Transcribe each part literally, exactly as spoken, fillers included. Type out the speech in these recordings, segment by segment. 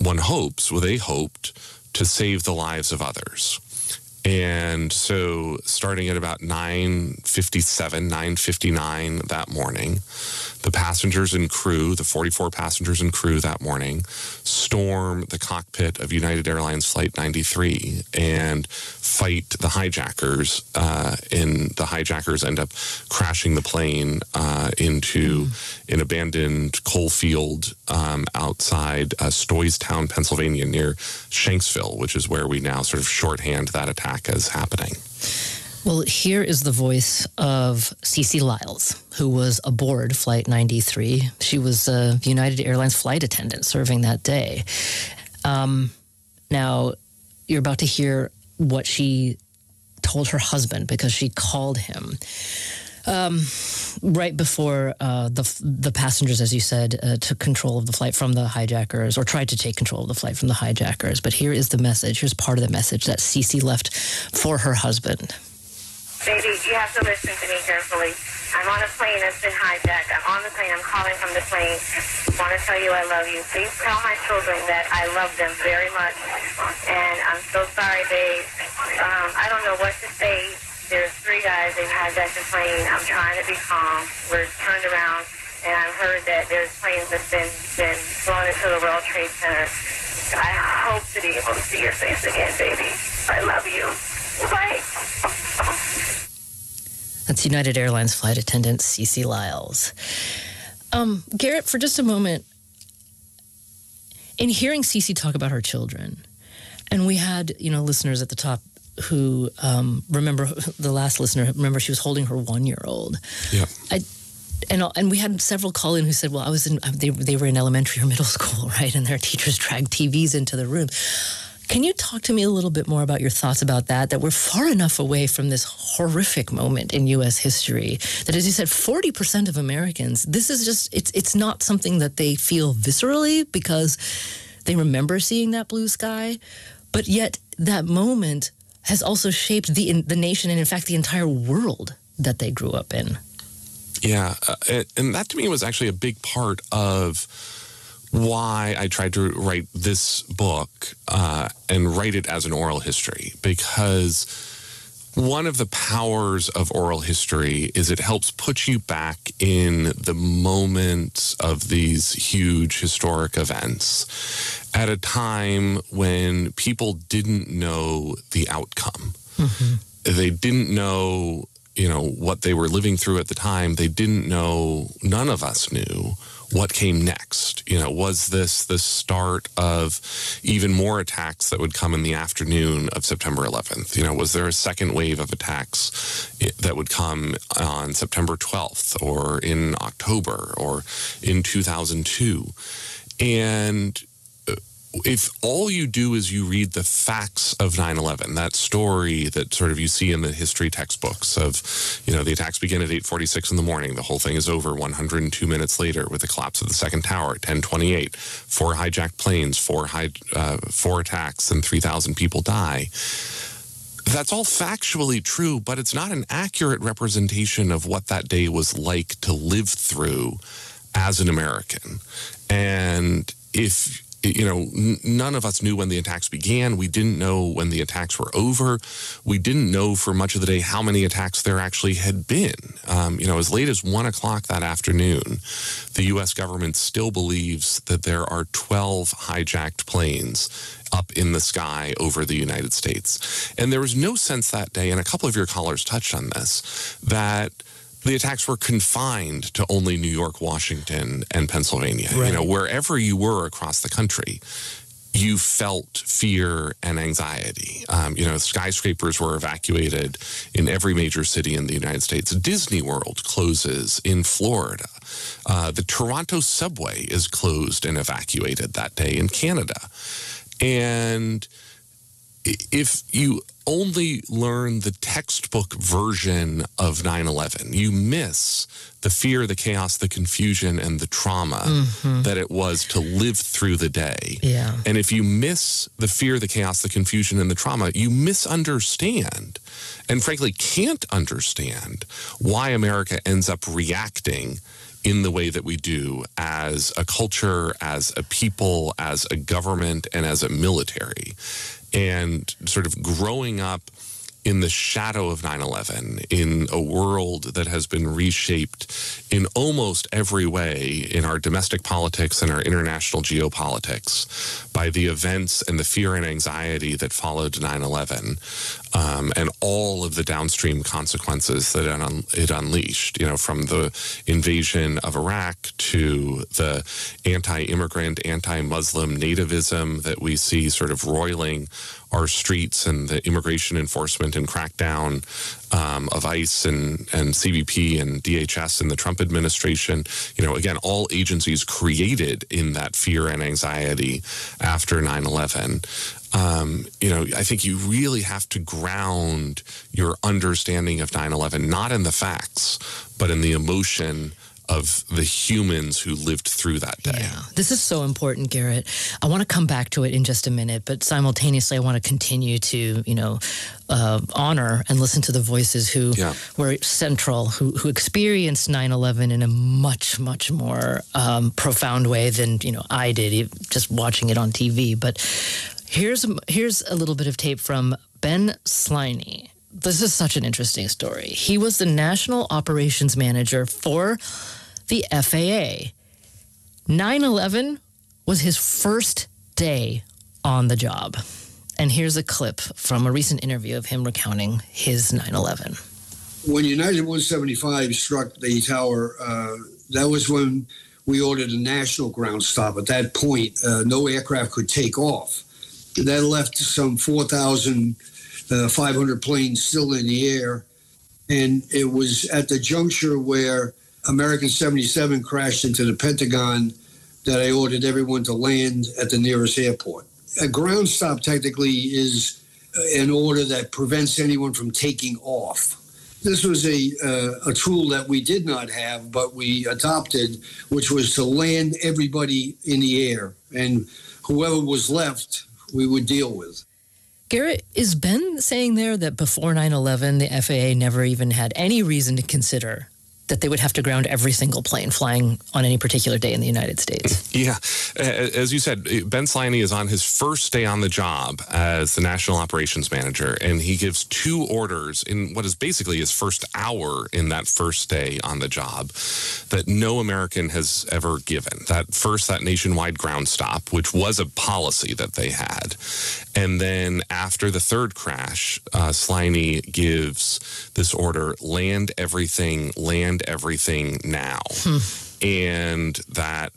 one hopes, well, they hoped to save the lives of others. And so starting at about nine fifty-seven, nine fifty-nine that morning, the passengers and crew, the forty-four passengers and crew that morning, storm the cockpit of United Airlines Flight ninety-three and fight the hijackers. Uh, and the hijackers end up crashing the plane uh, into mm. an abandoned coal field um, outside uh, Stoystown, Pennsylvania, near Shanksville, which is where we now sort of shorthand that attack as happening. Well, here is the voice of Cece Lyles, who was aboard Flight ninety-three. She was a United Airlines flight attendant serving that day. Um, now, you're about to hear what she told her husband, because she called him um, right before uh, the the passengers, as you said, uh, took control of the flight from the hijackers, or tried to take control of the flight from the hijackers. But here is the message. Here's part of the message that Cece left for her husband. Baby, you have to listen to me carefully. I'm on a plane that's been hijacked. I'm on the plane. I'm calling from the plane. I want to tell you I love you. Please tell my children that I love them very much. And I'm so sorry, babe. Um, I don't know what to say. There's three guys. They've hijacked the plane. I'm trying to be calm. We're turned around, and I've heard that there's planes that's been, been flown into the World Trade Center. I hope to be able to see your face again, baby. I love you. Bye. That's United Airlines flight attendant Cece Lyles. Um, Garrett, for just a moment, in hearing Cece talk about her children, and we had, you know, listeners at the top who um, remember, the last listener, remember she was holding her one-year-old. Yeah. I, and and we had several call in who said, well, I was in, they, they were in elementary or middle school, right? And their teachers dragged T Vs into the room. Can you talk to me a little bit more about your thoughts about that, that we're far enough away from this horrific moment in U S history that, as you said, forty percent of Americans, this is just, it's it's not something that they feel viscerally because they remember seeing that blue sky, but yet that moment has also shaped the the nation and, in fact, the entire world that they grew up in. Yeah, uh, and that to me was actually a big part of why I tried to write this book uh, and write it as an oral history, because one of the powers of oral history is it helps put you back in the moment of these huge historic events at a time when people didn't know the outcome. Mm-hmm. They didn't know, you know, what they were living through at the time. They didn't know, none of us knew what came next. You know, was this the start of even more attacks that would come in the afternoon of September eleventh? You know, was there a second wave of attacks that would come on September twelfth or in October or in two thousand two? And if all you do is you read the facts of nine eleven, that story that sort of you see in the history textbooks of, you know, the attacks begin at eight forty-six in the morning. The whole thing is over one hundred two minutes later with the collapse of the second tower at ten twenty-eight. Four hijacked planes, four, high, uh, four attacks, and three thousand people die. That's all factually true, but it's not an accurate representation of what that day was like to live through as an American. And if you know, n- none of us knew when the attacks began. We didn't know when the attacks were over. We didn't know for much of the day how many attacks there actually had been. Um, you know, as late as one o'clock that afternoon, the U S government still believes that there are twelve hijacked planes up in the sky over the United States. And there was no sense that day, and a couple of your callers touched on this, that the attacks were confined to only New York, Washington, and Pennsylvania. Right. You know, wherever you were across the country, you felt fear and anxiety. Um, you know, skyscrapers were evacuated in every major city in the United States. Disney World closes in Florida. Uh, the Toronto subway is closed and evacuated that day in Canada. And if you only learn the textbook version of nine eleven, you miss the fear, the chaos, the confusion, and the trauma mm-hmm. that it was to live through the day. Yeah. And if you miss the fear, the chaos, the confusion, and the trauma, you misunderstand and frankly can't understand why America ends up reacting in the way that we do as a culture, as a people, as a government, and as a military. And sort of growing up in the shadow of nine eleven, in a world that has been reshaped in almost every way in our domestic politics and our international geopolitics by the events and the fear and anxiety that followed nine eleven, um, and all of the downstream consequences that it, un- it unleashed, you know, from the invasion of Iraq to the anti-immigrant, anti-Muslim nativism that we see sort of roiling our streets, and the immigration enforcement and crackdown um, of ICE and, and C B P and D H S and the Trump administration. You know, again, all agencies created in that fear and anxiety after nine eleven. Um, you know, I think you really have to ground your understanding of nine eleven, not in the facts, but in the emotion of the humans who lived through that day. Yeah, this is so important, Garrett. I want to come back to it in just a minute, but simultaneously I want to continue to, you know, uh, honor and listen to the voices who yeah. were central, who, who experienced nine eleven in a much, much more um, profound way than, you know, I did, just watching it on T V. But here's, here's a little bit of tape from Ben Sliney. This is such an interesting story. He was the National Operations Manager for the F A A. nine eleven was his first day on the job. And here's a clip from a recent interview of him recounting his nine eleven. When United one seventy-five struck the tower, uh, that was when we ordered a national ground stop. At that point, uh, no aircraft could take off. That left some four thousand five hundred planes still in the air. And it was at the juncture where American seventy-seven crashed into the Pentagon that I ordered everyone to land at the nearest airport. A ground stop technically is an order that prevents anyone from taking off. This was a uh, a tool that we did not have, but we adopted, which was to land everybody in the air. And whoever was left, we would deal with. Garrett, is Ben saying there that before nine eleven, the F A A never even had any reason to consider that they would have to ground every single plane flying on any particular day in the United States? Yeah. As you said, Ben Sliney is on his first day on the job as the National Operations Manager, and he gives two orders in what is basically his first hour in that first day on the job that no American has ever given. That first, that nationwide ground stop, which was a policy that they had. And then after the third crash, uh, Sliney gives this order, land everything, land everything now. Hmm. And that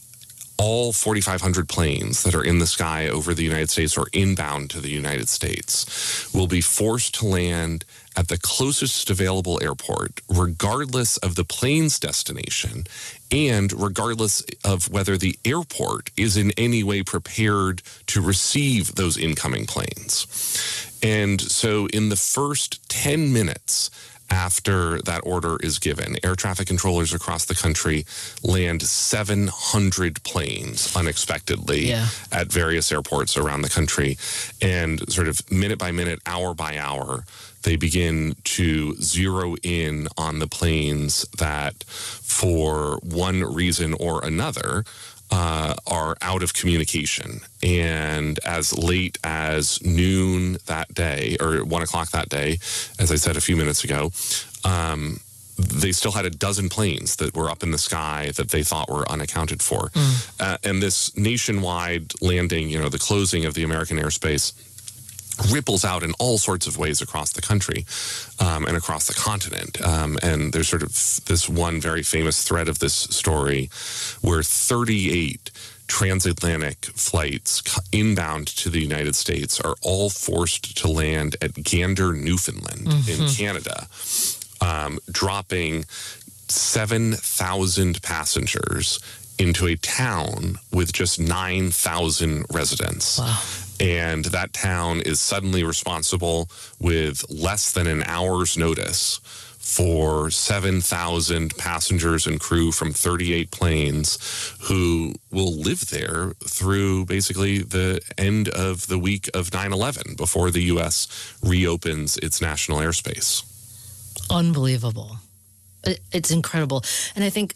all forty-five hundred planes that are in the sky over the United States or inbound to the United States will be forced to land at the closest available airport, regardless of the plane's destination and regardless of whether the airport is in any way prepared to receive those incoming planes. And so in the first ten minutes after that order is given, air traffic controllers across the country land seven hundred planes unexpectedly yeah. at various airports around the country. And sort of minute by minute, hour by hour, they begin to zero in on the planes that, for one reason or another, Uh, are out of communication. And as late as noon that day, or one o'clock that day, as I said a few minutes ago, um, they still had a dozen planes that were up in the sky that they thought were unaccounted for. Mm. Uh, and this nationwide landing, you know, the closing of the American airspace, ripples out in all sorts of ways across the country um, and across the continent. Um, and there's sort of this one very famous thread of this story where thirty-eight transatlantic flights inbound to the United States are all forced to land at Gander, Newfoundland mm-hmm. in Canada, um, dropping seven thousand passengers into a town with just nine thousand residents. Wow. And that town is suddenly responsible with less than an hour's notice for seven thousand passengers and crew from thirty-eight planes who will live there through basically the end of the week of nine eleven before the U S reopens its national airspace. Unbelievable. It's incredible. And I think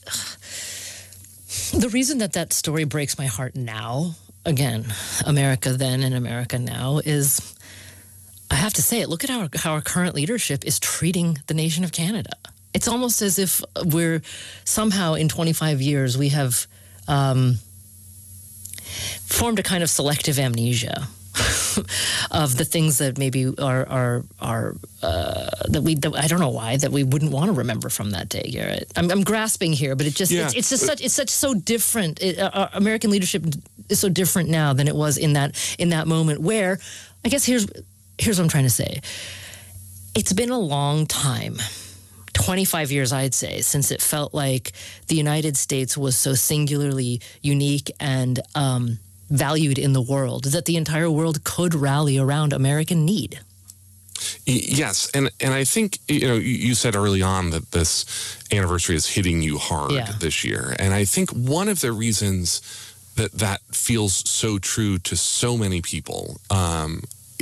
the reason that that story breaks my heart now, again, America then and America now, is I have to say it. Look at how, how our current leadership is treating the nation of Canada. It's almost as if we're somehow in twenty-five years, we have um, formed a kind of selective amnesia of the things that maybe are are are uh, that we that, I don't know why that we wouldn't want to remember from that day, Garrett. I'm, I'm grasping here, but it just yeah. it's, it's just such it's such so different. It, uh, American leadership is so different now than it was in that in that moment. Where I guess here's here's what I'm trying to say. It's been a long time. twenty-five years, I'd say, since it felt like the United States was so singularly unique and um, valued in the world that the entire world could rally around American need. Yes, and and I think, you know, you said early on that this anniversary is hitting you hard yeah. this year, and I think one of the reasons that that feels so true to so many people um,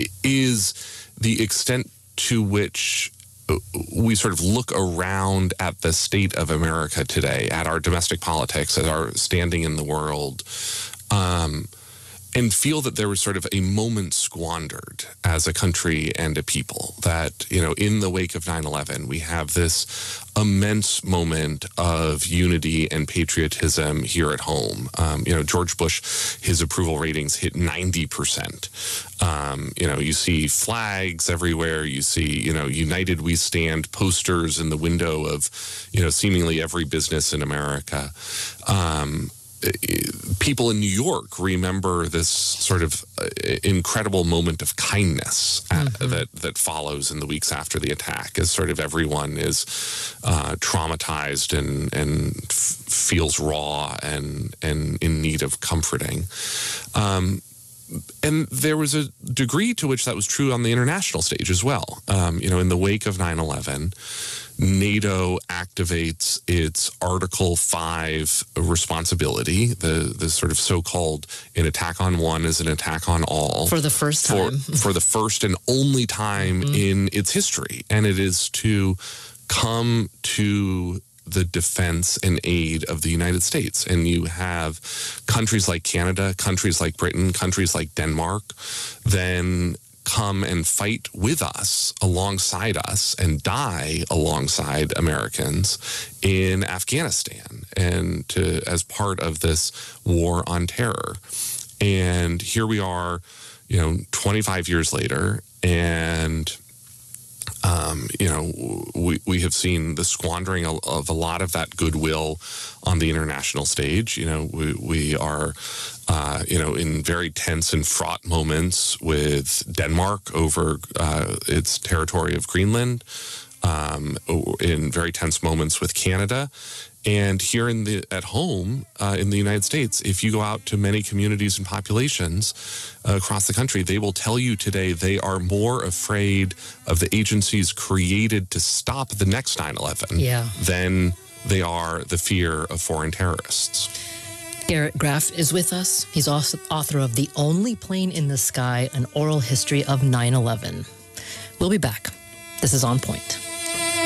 is the extent to which we sort of look around at the state of America today, at our domestic politics, at our standing in the world, um, and feel that there was sort of a moment squandered as a country and a people. That, you know, in the wake of nine eleven, we have this immense moment of unity and patriotism here at home. Um, you know, George Bush, his approval ratings hit ninety percent. Um, you know, you see flags everywhere. You see, you know, United We Stand posters in the window of, you know, seemingly every business in America. Um, people in New York remember this sort of incredible moment of kindness mm-hmm. that that follows in the weeks after the attack, as sort of everyone is uh, traumatized and and f- feels raw and and in need of comforting. Um, and there was a degree to which that was true on the international stage as well. Um, you know, in the wake of nine eleven, NATO activates its Article five responsibility, the, the sort of so-called an attack on one is an attack on all. For the first time. For, for the first and only time mm-hmm. in its history. And it is to come to the defense and aid of the United States. And you have countries like Canada, countries like Britain, countries like Denmark, then come and fight with us, alongside us, and die alongside Americans in Afghanistan, and to as part of this war on terror. And here we are, you know, twenty-five years later, and Um, you know, we, we have seen the squandering of, of a lot of that goodwill on the international stage. You know, we, we are, uh, you know, in very tense and fraught moments with Denmark over uh, its territory of Greenland, um, in very tense moments with Canada. And here in the at home uh, in the United States, if you go out to many communities and populations uh, across the country, they will tell you today they are more afraid of the agencies created to stop the next nine eleven yeah. than they are the fear of foreign terrorists. Garrett Graff is with us. He's also author of The Only Plane in the Sky, An Oral History of nine eleven. We'll be back. This is On Point.